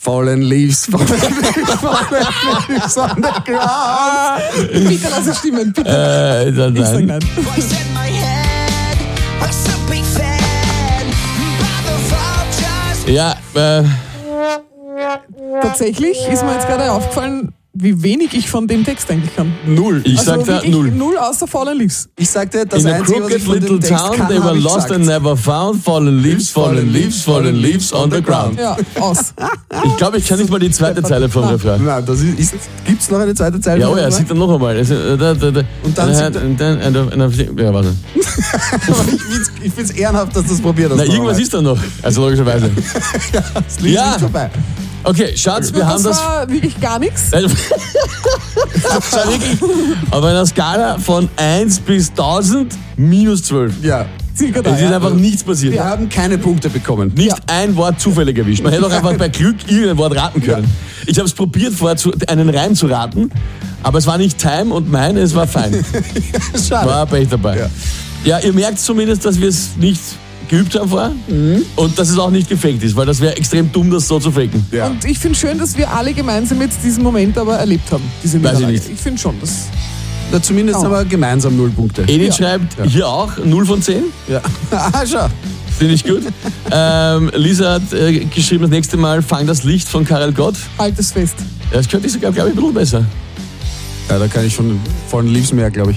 Fallen leaves, fallen leaves, fallen leaves on the ground. Bitte lass es stimmen, bitte. Ich sag nein. Voice in my head, I'm so big fan. By the vultures. Ja, Tatsächlich ist mir jetzt gerade aufgefallen, wie wenig ich von dem Text eigentlich kann. Null. ich sag da wirklich 0. null außer Fallen Leaves. Ich sagte, das In a Einzige, was ich crooked von dem little Text town, kann, they were habe ich lost gesagt. and never found. Fallen leaves on the ground. Ja, aus. Ich glaube, ich kann nicht mal die zweite Zeile vom Refrain. Nein, das ist gibt's noch eine zweite Zeile? Ja, oh ja, Oder? sieht dann noch einmal. Und dann singt ja, warte. Aber ich find's ehrenhaft, dass du das probiert hast. Na, irgendwas ist da noch. Also logischerweise. das Lied Ja. ist vorbei. Okay, Schatz, wir haben Das das. war wirklich gar nichts. Schau wirklich. Auf einer Skala von 1 bis 1000 minus 12. Ja. Circa da, Es ist ja. einfach nichts passiert. Wir haben keine Punkte bekommen. Nicht ein Wort zufällig erwischt. Man hätte auch einfach bei Glück irgendein Wort raten können. Ich habe es probiert, vorher einen Reim zu raten, aber es war nicht Time und Mine, es war fein. Schade. War Pech dabei. Ja, ihr merkt zumindest, dass wir es nicht geübt haben vorher und dass es auch nicht gefaked ist, weil das wäre extrem dumm, das so zu faken. Ja. Und ich finde schön, dass wir alle gemeinsam jetzt diesen Moment aber erlebt haben. Diese Weiß ich Niederlage. nicht. Ich finde schon, das. Na, zumindest Oh. haben wir gemeinsam 0 Punkte. Edith schreibt hier auch 0 von 10. Ja. Schau. Finde ich gut. Lisa hat geschrieben, das nächste Mal Fang das Licht von Karel Gott. Altes Fest. Ja, das könnte ich sogar, glaube ich, ein bisschen besser. Ja, da kann ich von Leaves mehr, glaube ich.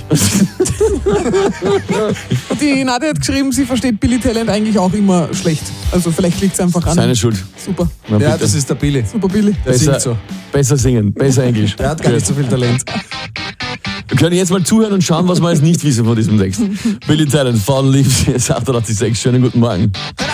Und die Nadja hat geschrieben, sie versteht Billy Talent eigentlich auch immer schlecht. Also vielleicht liegt es einfach an. Seine Schuld. Super. Na, Ja, bitte. das ist der Billy. Super Billy. Der singt so. Besser singen, besser Englisch. Der hat gar nicht so viel Talent. Wir können jetzt mal zuhören und schauen, was wir jetzt nicht wissen von diesem Text. Billy Talent, Fallen Leaves, 88,6. Schönen guten Morgen.